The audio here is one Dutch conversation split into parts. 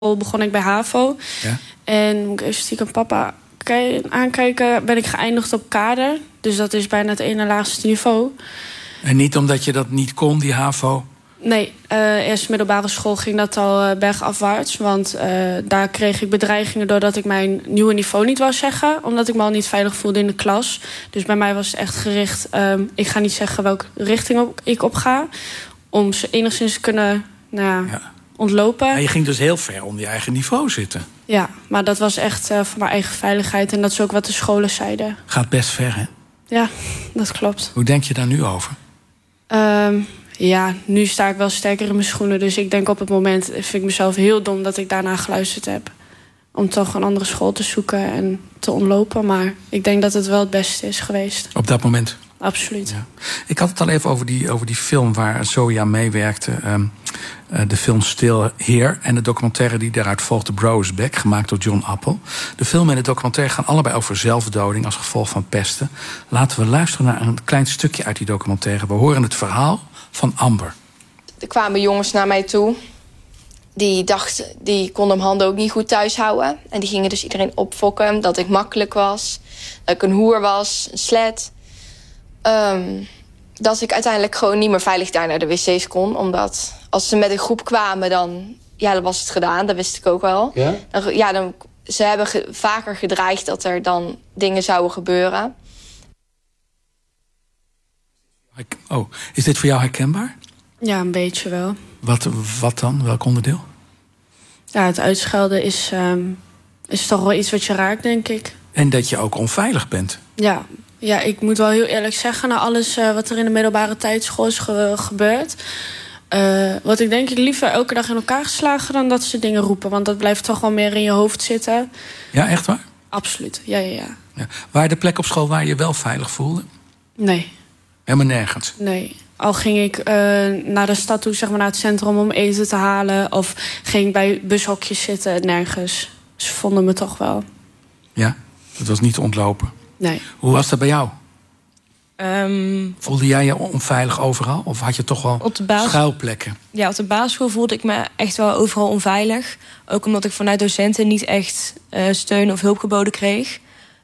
begon ik bij HAVO. Ja? En moet ik even stiekem papa aankijken, ben ik geëindigd op kader. Dus dat is bijna het ene laagste niveau. En niet omdat je dat niet kon, die HAVO? Nee, eerst middelbare school ging dat al bergafwaarts. Want daar kreeg ik bedreigingen doordat ik mijn nieuwe niveau niet wou zeggen. Omdat ik me al niet veilig voelde in de klas. Dus bij mij was het echt gericht. Ik ga niet zeggen welke richting ik op ga. Om ze enigszins te kunnen ontlopen. Ja, je ging dus heel ver onder je eigen niveau zitten. Ja, maar dat was echt voor mijn eigen veiligheid. En dat is ook wat de scholen zeiden. Gaat best ver, hè? Ja, dat klopt. Hoe denk je daar nu over? Ja, nu sta ik wel sterker in mijn schoenen. Dus ik denk op het moment vind ik mezelf heel dom dat ik daarna geluisterd heb. Om toch een andere school te zoeken en te ontlopen. Maar ik denk dat het wel het beste is geweest. Op dat moment? Absoluut. Ja. Ik had het al even over die film waar Zoe aan meewerkte. De film Still Here en de documentaire die daaruit volgt, The Bro Is Back, gemaakt door John Appel. De film en de documentaire gaan allebei over zelfdoding als gevolg van pesten. Laten we luisteren naar een klein stukje uit die documentaire. We horen het verhaal van Amber. Er kwamen jongens naar mij toe. Die konden mijn handen ook niet goed thuis houden. En die gingen dus iedereen opfokken. Dat ik makkelijk was. Dat ik een hoer was. Een slet. Dat ik uiteindelijk gewoon niet meer veilig daar naar de wc's kon. Omdat als ze met een groep kwamen, dan was het gedaan. Dat wist ik ook wel. Ja? Ze hebben vaker gedreigd dat er dan dingen zouden gebeuren. Oh, is dit voor jou herkenbaar? Ja, een beetje wel. Wat dan? Welk onderdeel? Ja, het uitschelden is toch wel iets wat je raakt, denk ik. En dat je ook onveilig bent. Ja, ik moet wel heel eerlijk zeggen, na alles wat er in de middelbare tijdschool is gebeurd, wat ik denk ik liever elke dag in elkaar geslagen dan dat ze dingen roepen. Want dat blijft toch wel meer in je hoofd zitten. Ja, echt waar? Absoluut, ja. Waar de plek op school waar je je wel veilig voelde? Nee. Helemaal nergens? Nee. Al ging ik naar de stad toe, zeg maar naar het centrum om eten te halen. Of ging ik bij bushokjes zitten, nergens. Ze vonden me toch wel. Ja, het was niet te ontlopen. Nee. Hoe was dat bij jou? Voelde jij je onveilig overal? Of had je toch wel schuilplekken? Ja, op de basisschool voelde ik me echt wel overal onveilig. Ook omdat ik vanuit docenten niet echt steun of hulp geboden kreeg.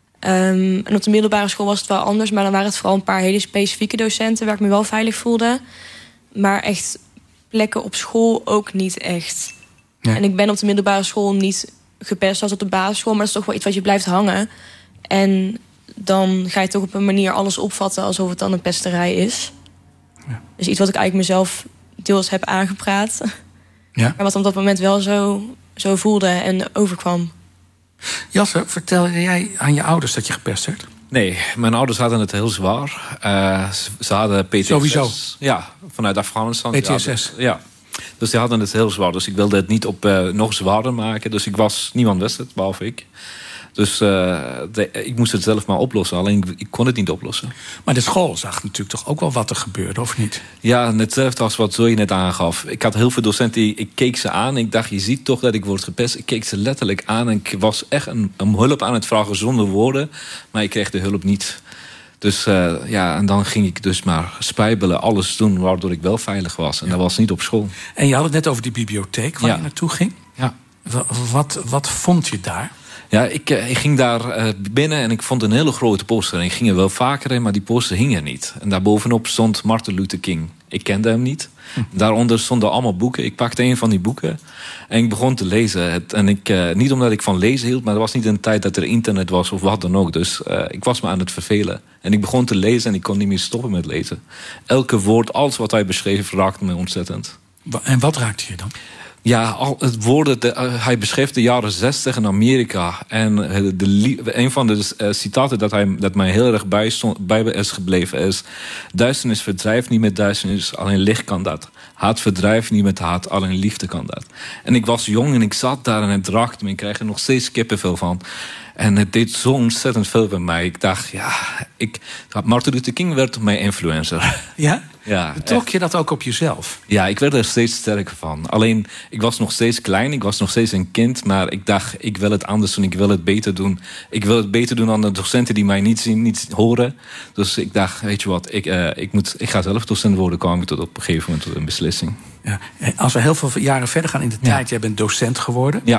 En op de middelbare school was het wel anders. Maar dan waren het vooral een paar hele specifieke docenten waar ik me wel veilig voelde. Maar echt plekken op school ook niet echt. Ja. En ik ben op de middelbare school niet gepest als op de basisschool. Maar dat is toch wel iets wat je blijft hangen. En dan ga je toch op een manier alles opvatten alsof het dan een pesterij is. Ja. Dus iets wat ik eigenlijk mezelf deels heb aangepraat. Ja. Maar wat op dat moment wel zo voelde en overkwam. Jasser, vertelde jij aan je ouders dat je gepest werd? Nee, mijn ouders hadden het heel zwaar. Ze hadden PTSS. Sowieso? Ja, vanuit Afghanistan. PTSS? Ja. Dus die hadden het heel zwaar. Dus ik wilde het niet nog zwaarder maken. Dus niemand wist het, behalve ik. Dus ik moest het zelf maar oplossen. Alleen ik kon het niet oplossen. Maar de school zag natuurlijk toch ook wel wat er gebeurde, of niet? Ja, hetzelfde als wat Zoe net aangaf. Ik had heel veel docenten, ik keek ze aan. Ik dacht, je ziet toch dat ik word gepest. Ik keek ze letterlijk aan. En ik was echt een hulp aan het vragen zonder woorden. Maar ik kreeg de hulp niet. Dus en dan ging ik dus maar spijbelen, alles doen waardoor ik wel veilig was. En dat was niet op school. En je had het net over die bibliotheek waar je naartoe ging. Ja. Wat vond je daar? Ja, ik ging daar binnen en ik vond een hele grote poster. En ik ging er wel vaker in, maar die poster hing er niet. En daarbovenop stond Martin Luther King. Ik kende hem niet. Daaronder stonden allemaal boeken. Ik pakte een van die boeken en ik begon te lezen. Niet omdat ik van lezen hield, maar er was niet een tijd dat er internet was of wat dan ook. Dus ik was me aan het vervelen. En ik begon te lezen en ik kon niet meer stoppen met lezen. Elke woord, alles wat hij beschreef, raakte me ontzettend. En wat raakte je dan? Ja, het woorden. Hij beschreef de jaren 60 in Amerika. En een van de citaten dat mij heel erg bij is gebleven is: duisternis verdrijft niet met duisternis, alleen licht kan dat. Haat verdrijft niet met haat, alleen liefde kan dat. En ik was jong en ik zat daar en het raakte me. Ik kreeg er nog steeds kippenvel van. En het deed zo ontzettend veel bij mij. Ik dacht, Martin Luther King werd mijn influencer. Ja? Ja, Trok je dat ook op jezelf? Ja, ik werd er steeds sterker van. Alleen, ik was nog steeds klein, ik was nog steeds een kind, maar ik dacht, ik wil het anders doen, ik wil het beter doen. Ik wil het beter doen dan de docenten die mij niet zien, niet horen. Dus ik dacht, weet je wat, ik ga zelf docent worden, kwam ik tot op een gegeven moment tot een beslissing. Ja. Als we heel veel jaren verder gaan in de tijd, jij bent docent geworden. Ja.